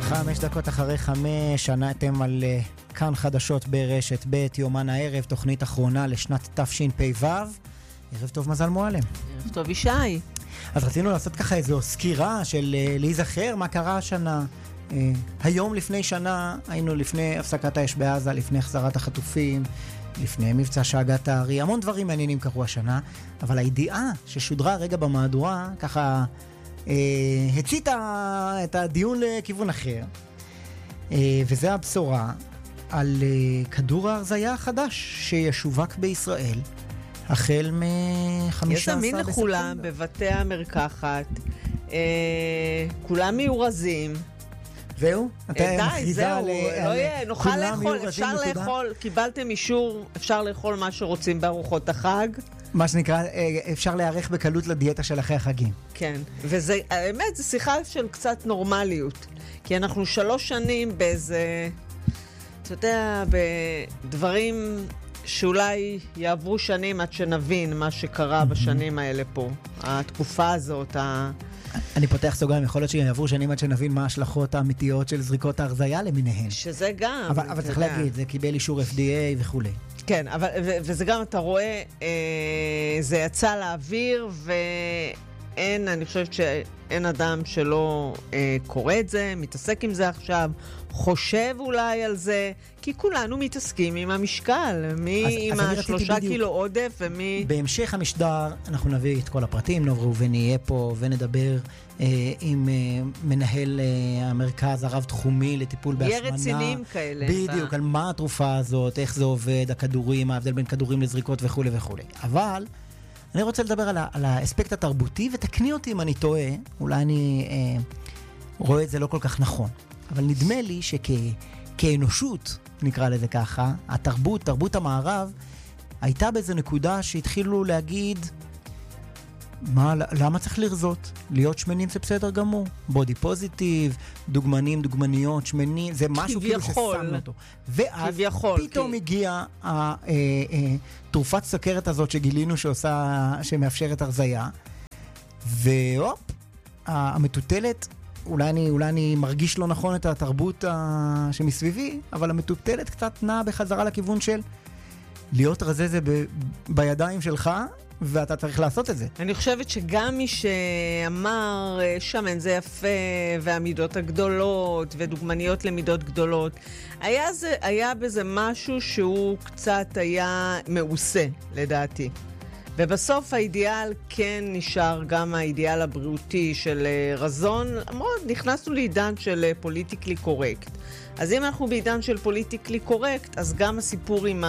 5 דקות אחרי 5, ענתם על כאן חדשות ברשת ב' יומן הערב, תוכנית אחרונה לשנת תשפ"ו. ערב טוב מזל מועלם. ערב טוב ישי. אז רצינו לעשות ככה איזו סקירה של להיזכר מה קרה השנה. היום לפני שנה היינו לפני הפסקת האש בעזה, לפני החזרת החטופים, לפני מבצע שאגת הארי, המון דברים מעניינים קרו השנה, אבל הידיעה ששודרה רגע במהדורה ככה הציתה את הדיון לכיוון אחר, וזה הבשורה על כדור ההרזיה החדש שישווק בישראל החל מ-15 בספטמבר. יזמין לכולם בבתי המרקחת, כולם מיורזים. זהו? די, זהו, לא יהיה, נוכל לאכול, אפשר לאכול, קיבלתם אישור, אפשר לאכול מה שרוצים בארוחות החג. מה שנקרא, אפשר להיערך בקלות לדיאטה של אחרי החגים. כן, וזה, האמת, זה שיחה של קצת נורמליות, כי אנחנו 3 שנים באיזה, אתה יודע, בדברים שאולי יעברו שנים עד שנבין מה שקרה בשנים האלה פה, התקופה הזאת, אני פותח סוגריים, יכול להיות שיעברו שנים עד שנבין מה ההשלכות האמיתיות של זריקות ההרזיה למיניהן. שזה גם. אבל צריך להגיד, זה קיבל אישור FDA וכו'. כן, וזה גם, אתה רואה, זה יצא לאוויר, ואין, אני חושבת שאין אדם שלא קורא את זה, מתעסק עם זה עכשיו, חושב אולי על זה, כי כולנו מתעסקים עם המשקל, מי עם 3 קילו עודף ומי... בהמשך המשדר אנחנו נביא את כל הפרטים, נוב ראובן יהיה פה ונדבר עם מנהל המרכז הרב-תחומי לטיפול בהשמנה. יהיה רציניים כאלה. בדיוק, על מה התרופה הזאת, איך זה עובד, הכדורים, ההבדל בין כדורים לזריקות וכו' וכו'. אבל אני רוצה לדבר על האספקט התרבותי, ותקני אותי אם אני טועה, אולי אני רואה את זה לא כל כך נכון. אבל נדמה לי שכאנושות, נקרא לזה ככה, התרבות, תרבות המערב, הייתה באיזו נקודה שהתחילו להגיד, למה צריך לרזות? להיות שמנים זה בסדר גמור. בודי פוזיטיב, דוגמנים, דוגמניות, שמנים, זה משהו כאילו ששמנו אותו. ואז פתאום הגיעה תרופת סוכרת הזאת שגילינו שמאפשרת הרזיה, והופ, המטוטלת, אולי אני מרגיש לא נכון את התרבות שמסביבי, אבל המטוטלת קצת נעה בחזרה לכיוון של להיות רזה זה בידיים שלך, ואתה צריך לעשות את זה. אני חושבת שגם מי שאמר שמן זה יפה, והמידות הגדולות, ודוגמניות למידות גדולות, היה בזה משהו שהוא קצת היה מעושה, לדעתי. ובסוף האידיאל כן נשאר גם האידיאל הבריאותי של רזון, למרות נכנסנו לעידן של פוליטיקלי קורקט. אז אם אנחנו בעידן של פוליטיקלי קורקט, אז גם הסיפור עם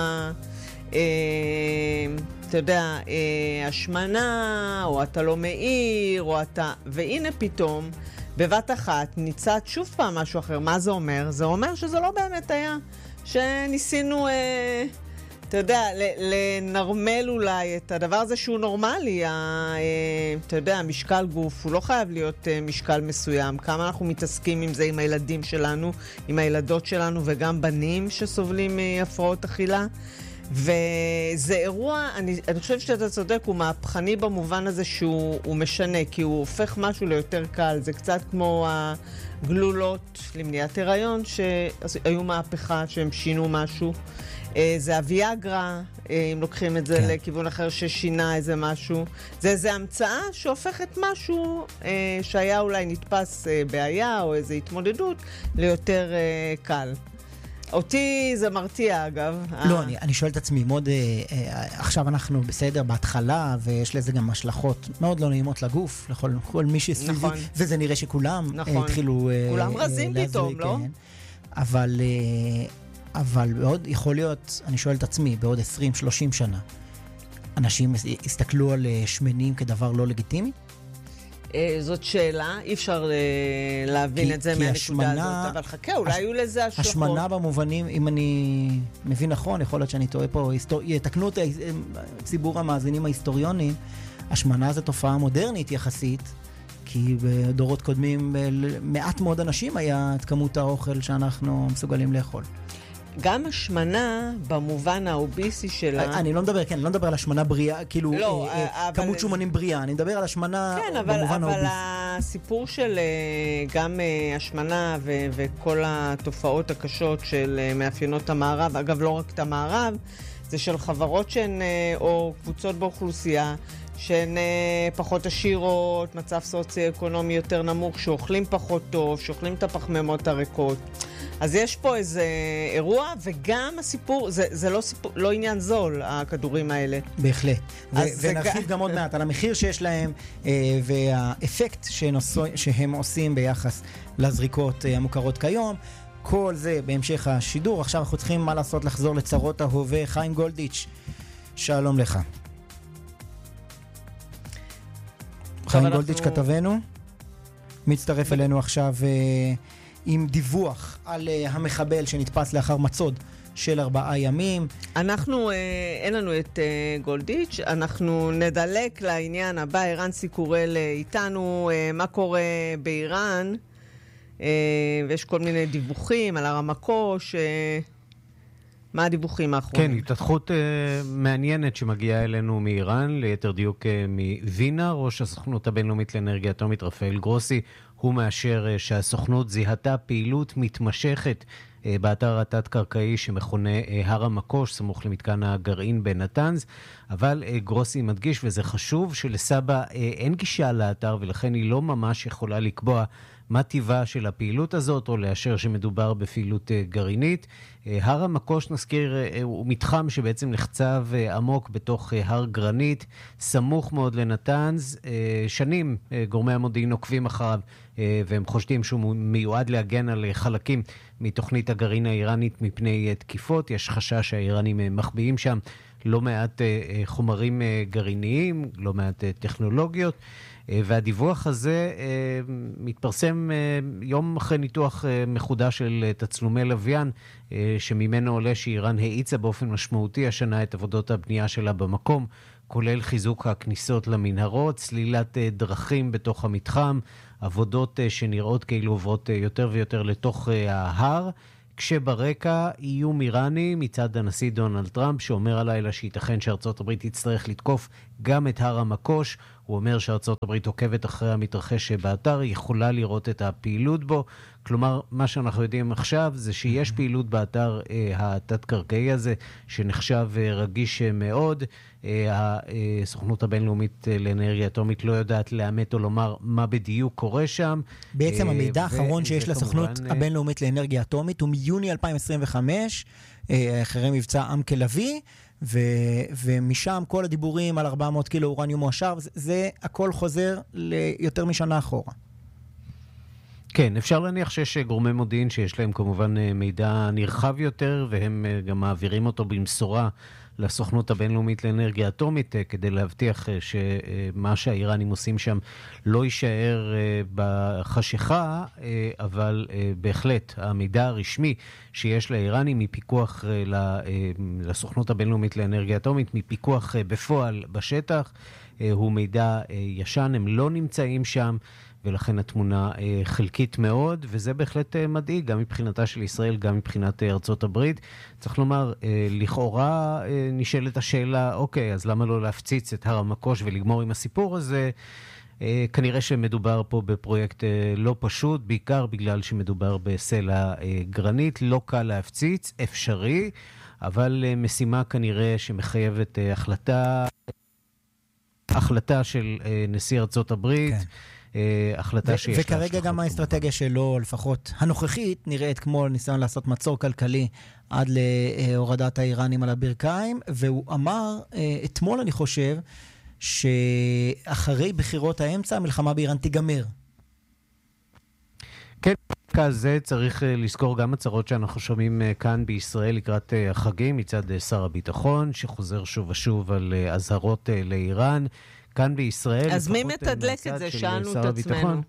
אתה יודע, השמנה, או אתה לא מאיר, או אתה... והנה פתאום, בבת אחת, ניצת שוב פעם משהו אחר. מה זה אומר? זה אומר שזה לא באמת היה. שניסינו, אתה יודע, לנרמל אולי את הדבר הזה שהוא נורמלי. אתה יודע, משקל גוף, הוא לא חייב להיות משקל מסוים. כמה אנחנו מתעסקים עם זה, עם הילדים שלנו, עם הילדות שלנו, וגם בנים שסובלים מהפרעות אכילה. וזה אירוע, אני חושבת שאתה צודק, הוא מהפכני במובן הזה שהוא משנה, כי הוא הופך משהו ליותר קל. זה קצת כמו הגלולות למניעת הריון, שהיו מהפכה, שהם שינו משהו. זה הוויאגרה, אם לוקחים את זה כן. לכיוון אחר ששינה איזה משהו. זה איזו המצאה שהופכת משהו שהיה אולי נתפס בעיה או איזו התמודדות ליותר קל. אותי זה מרתיע, אגב. לא, אני שואל את עצמי, מאוד, עכשיו אנחנו בסדר בהתחלה, ויש לזה גם השלכות מאוד לא נעימות לגוף, לכל מי שסביבי, נכון. וזה נראה שכולם התחילו כולם רזים פתאום, לא? אבל בעוד, יכול להיות, אני שואל את עצמי, בעוד 20-30 שנה, אנשים הסתכלו על שמנים כדבר לא לגיטימי? זאת שאלה, אי אפשר להבין את זה מהנקודה הזאת, אבל חכה, אולי היו לזה השלכות. השמנה במובנים, אם אני מבין נכון, יכול להיות שאני טועה פה, יתקנו את ציבור המאזינים ההיסטוריונים, השמנה זו תופעה מודרנית יחסית, כי בדורות קודמים מעט מאוד אנשים היה את כמות האוכל שאנחנו מסוגלים לאכול. גם השמנה במובן האוביסי שלה... אני לא מדבר, כן, אני לא מדבר על השמנה בריאה, כאילו, כמות שומנים בריאה, אני מדבר על השמנה במובן האוביסי. כן, אבל הסיפור של גם השמנה וכל התופעות הקשות של מאפיינות המערב, אגב לא רק את המערב, זה של חברות שהן, או קבוצות באוכלוסייה, שהן פחות עשירות, מצב סוציו-אקונומי יותר נמוך, שאוכלים פחות טוב, שאוכלים את הפחמימות הריקות. אז יש פה איזה אירוע, וגם הסיפור, זה לא עניין זול, הכדורים האלה. בהחלט. ונרחיב גם עוד מעט על המחיר שיש להם, והאפקט שהם עושים ביחס לזריקות המוכרות כיום. כל זה בהמשך השידור. עכשיו אנחנו צריכים מה לעשות, לחזור לצרות ההווה. חיים גולדיץ', שלום לך. חיים גולדיץ' כתבנו, מצטרף אלינו עכשיו עם דיווח על המחבל שנתפס לאחר מצוד של 4 ימים. אנחנו, אין לנו את גולדיץ', אנחנו נדלק לעניין הבא. ערן סיקורל איתנו, מה קורה באיראן, ויש כל מיני דיווחים על הר המקוש. מה הדיווחים האחרונים? כן, התפתחות מעניינת שמגיעה אלינו מאיראן, ליתר דיוק מווינה. ראש הסוכנות הבינלאומית לאנרגיה אטומית רפאל גרוסי, הוא מאשר שהסוכנות זיהתה פעילות מתמשכת באתר התת-קרקעי שמכונה הר המקוש, סמוך למתקן הגרעין בנתנז. אבל גרוסי מדגיש, וזה חשוב, שלסבא אין גישה לאתר, ולכן היא לא ממש יכולה לקבוע מה טיבה של הפעילות הזאת, או לאשר שמדובר בפעילות גרעינית. הר המקוש, נזכיר, הוא מתחם שבעצם נחצב עמוק בתוך הר גרנית, סמוך מאוד לנתנז. שנים גורמי המודיעין עוקבים אחריו, והם חושדים שהוא מיועד להגן על חלקים מתוכנית הגרעין האיראנית מפני תקיפות. יש חשש שהאיראנים מחביאים שם לא מעט חומרים גרעיניים, לא מעט טכנולוגיות. והדיווח הזה מתפרסם יום אחרי ניתוח מחודש של תצלומי לוויין, שממנו עולה שאיראן האיצה באופן משמעותי השנה את עבודות הבנייה שלה במקום, כולל חיזוק הכניסות למנהרות, סלילת דרכים בתוך המתחם, עבודות שנראות כאילו עוברות יותר ויותר לתוך ההר, כשברקע איום איראני מצד הנשיא דונלד טראמפ, שאומר הלילה שייתכן שארצות הברית תצטרך לתקוף גם את הר המקוש. הוא אומר שארצות הברית עוקבת אחרי המתרחש באתר, היא יכולה לראות את הפעילות בו. כלומר, מה שאנחנו יודעים עכשיו זה שיש פעילות באתר התת-קרקעי הזה, שנחשב רגיש מאוד. הסוכנות הבינלאומית לאנרגיה אטומית לא יודעת לאמת או לומר מה בדיוק קורה שם. בעצם המידע האחרון שיש לסוכנות הבינלאומית לאנרגיה אטומית הוא מיוני 2025, אחרי מבצע עם כלבי, ומשם כל הדיבורים על 400 קילו אורניום מועשר, זה הכל חוזר ליותר משנה אחורה. כן, אפשר להניח שיש גורמי מודיעין שיש להם כמובן מידע נרחב יותר, והם גם מעבירים אותו במשורה לסוכנות הבינלאומית לאנרגיה אטומית, כדי להבטיח שמה שהאיראנים עושים שם לא יישאר בחשיכה, אבל בהחלט המידע הרשמי שיש לאיראנים מפיקוח לסוכנות הבינלאומית לאנרגיה אטומית, מפיקוח בפועל בשטח, הוא מידע ישן, הם לא נמצאים שם, ולכן התמונה חלקית מאוד, וזה בהחלט מדאיג, גם מבחינתה של ישראל, גם מבחינת ארצות הברית. צריך לומר, לכאורה נשאלת השאלה, אוקיי, אז למה לא להפציץ את הר המקוש ולגמור עם הסיפור הזה? כנראה שמדובר פה בפרויקט לא פשוט, בעיקר בגלל שמדובר בסלע גרנית, לא קל להפציץ, אפשרי, אבל משימה כנראה שמחייבת החלטה של נשיא ארצות הברית, כן. החלטה שיש לה. וכרגע גם האסטרטגיה שלו, לפחות הנוכחית, נראית כמו ניסיון לעשות מצור כלכלי עד להורדת האיראנים על הברכיים, והוא אמר אתמול, אני חושב, שאחרי בחירות האמצע המלחמה באיראן תיגמר. כן, כזה צריך לזכור גם הצהרות שאנחנו שומעים כאן בישראל לקראת החגים מצד שר הביטחון, שחוזר שוב ושוב על אזהרות לאיראן. כאן בישראל, אז מי מתדלק את זה? שאלנו את עצמנו.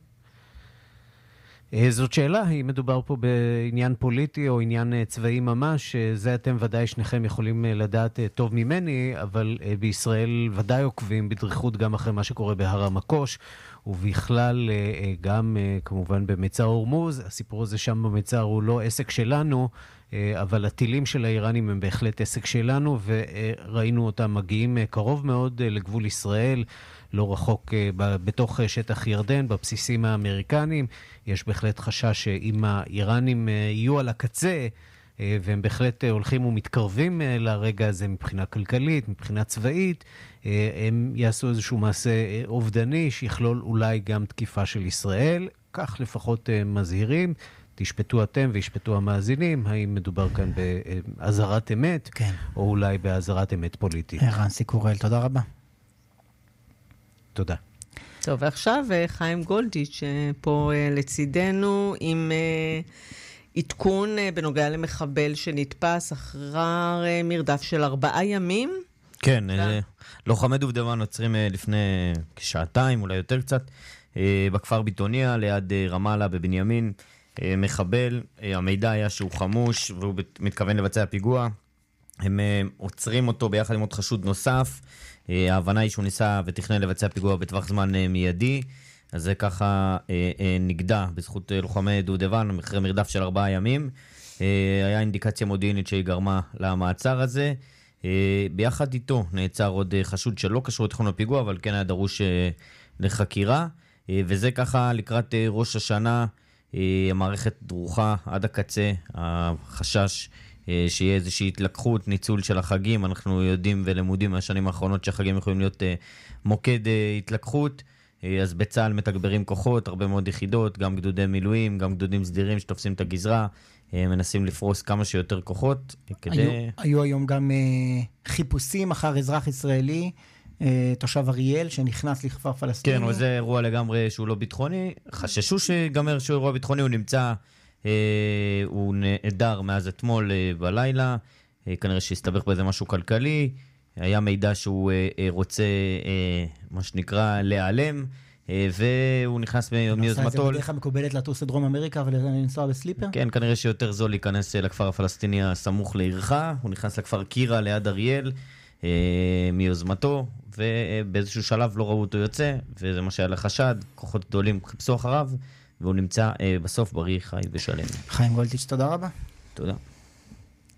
זאת שאלה, אם מדובר פה בעניין פוליטי או עניין צבאי ממש, זה אתם ודאי שניכם יכולים לדעת טוב ממני, אבל בישראל ודאי עוקבים בדריכות גם אחרי מה שקורה בהר המקוש, ובכלל גם כמובן במצר הורמוז. הסיפור הזה שם במצר הוא לא עסק שלנו, אבל הטילים של האיראנים הם בהחלט עסק שלנו, וראינו אותם מגיעים קרוב מאוד לגבול ישראל, לא רחוק בתוך שטח ירדן, בבסיסים האמריקנים. יש בהחלט חשש שאם האיראנים יהיו על הקצה, והם בהחלט הולכים ומתקרבים לרגע הזה מבחינה כלכלית, מבחינה צבאית, הם יעשו איזשהו מעשה אובדני שיכלול אולי גם תקיפה של ישראל. כך לפחות מזהירים. תשפטו אתם וישפטו המאזינים, האם מדובר כאן בהזהרת אמת, כן. או אולי בהזהרת אמת פוליטית. רנסי קורל, תודה רבה. תודה. טוב, ועכשיו חיים גולדיץ' פה לצידנו עם עדכון בנוגע למחבל שנתפס אחרי מרדף של 4 ימים. כן, לוחמי דובדבן עוצרים לפני כשעתיים, אולי יותר קצת, בכפר ביטוניה, ליד רמאללה בבנימין. מחבל, המידע היה שהוא חמוש והוא מתכוון לבצע פיגוע. הם עוצרים אותו ביחד עם עוד חשוד נוסף. ההבנה היא שהוא ניסה ותכנן לבצע פיגוע בטווח זמן מיידי. אז זה ככה נגדע בזכות לוחמי דובדבן אחרי מרדף של 4 ימים. היה אינדיקציה מודיעינית שהיא גרמה למעצר הזה. ביחד איתו נעצר עוד חשוד שלא קשור לתכנון הפיגוע, אבל כן היה דרוש לחקירה. וזה ככה לקראת ראש השנה. המערכת דרוכה עד הקצה, החשש שיהיה איזושהי התלקחות, ניצול של החגים. אנחנו יודעים ולמודים מהשנים האחרונות שהחגים יכולים להיות מוקד התלקחות. אז בצה"ל מתגברים כוחות, הרבה מאוד יחידות, גם גדודי מילואים, גם גדודים סדירים שתופסים את הגזרה, מנסים לפרוס כמה שיותר כוחות. היו היום גם חיפושים אחר אזרח ישראלי, תושב אריאל, שנכנס לכפר פלסטיני. כן, וזה אירוע לגמרי שהוא לא ביטחוני. חששו שיגמר שהוא אירוע ביטחוני, הוא נמצא, הוא נעדר מאז אתמול בלילה, כנראה שהסתבך באיזה משהו כלכלי, היה מידע שהוא רוצה, מה שנקרא, להיעלם, והוא נכנס מיוזמתו. עשה את זה בדרך המקובלת לטוס לדרום אמריקה ולנסוע בסליפר? כן, כנראה שיותר זול להיכנס לכפר הפלסטיני הסמוך לעירך, הוא נכנס לכפר קירה ליד אריאל, מיוזמתו, ובאיזשהו שלב לא ראו אותו יוצא, וזה מה שהיה לחשד, כוחות גדולים חיפשו אחריו, והוא נמצא בסוף בריא, חי ושלם. חיים גולדיץ', תודה רבה. תודה.